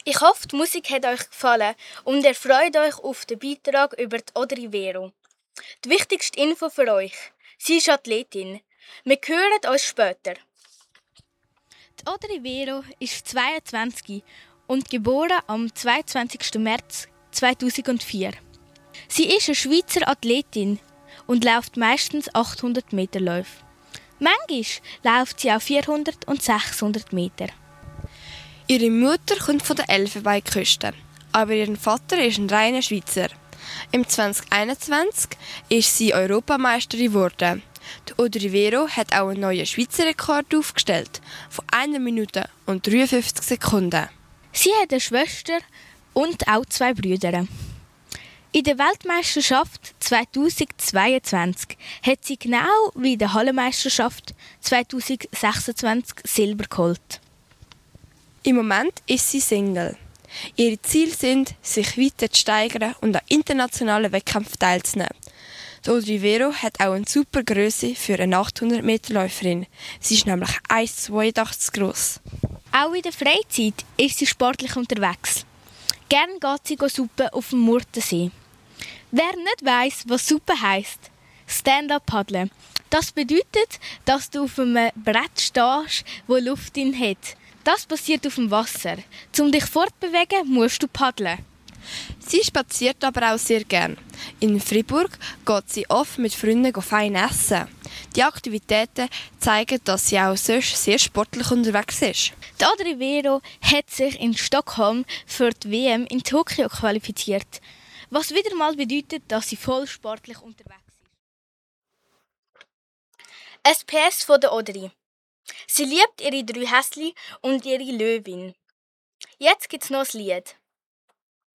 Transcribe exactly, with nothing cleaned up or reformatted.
Ich hoffe, die Musik hat euch gefallen und ihr freut euch auf den Beitrag über die Odri Vero. Die wichtigste Info für euch: sie ist Athletin. Wir hören uns später. Die Odri Vero ist zweiundzwanzig und geboren am zweiundzwanzigsten März zweitausendvier. Sie ist eine Schweizer Athletin und läuft meistens achthundert Meter Läufe. Manchmal läuft sie auch vierhundert und sechshundert Meter. Ihre Mutter kommt von der Elfenbeinküste, aber ihr Vater ist ein reiner Schweizer. Im zwanzig einundzwanzig ist sie Europameisterin geworden. Die Odri Vero hat auch einen neuen Schweizer Rekord aufgestellt, von einer Minute und dreiundfünfzig Sekunden. Sie hat eine Schwester und auch zwei Brüder. In der Weltmeisterschaft zweitausendzweiundzwanzig hat sie genau wie in der Hallenmeisterschaft zweitausendsechsundzwanzig Silber geholt. Im Moment ist sie Single. Ihre Ziele sind, sich weiter zu steigern und an internationalen Wettkämpfen teilzunehmen. Die Odri Vero hat auch eine super Grösse für eine achthundert Meter Läuferin. Sie ist nämlich eins Komma zweiundachtzig groß. Auch in der Freizeit ist sie sportlich unterwegs. Gern geht sie suppen auf dem Murtensee. Wer nicht weiss, was Suppen heisst: Stand-up-Paddeln. Das bedeutet, dass du auf einem Brett stehst, wo Luft drin hat. Das passiert auf dem Wasser. Um dich fortbewegen, musst du paddeln. Sie spaziert aber auch sehr gern. In Fribourg geht sie oft mit Freunden fein essen. Die Aktivitäten zeigen, dass sie auch sonst sehr sportlich unterwegs ist. Die Odri Vero hat sich in Stockholm für die W M in Tokio qualifiziert, was wieder mal bedeutet, dass sie voll sportlich unterwegs ist. Ein P S von der Odri. Sie liebt ihre drei Häsli und ihre Löwin. Jetzt gibt's noch ein Lied.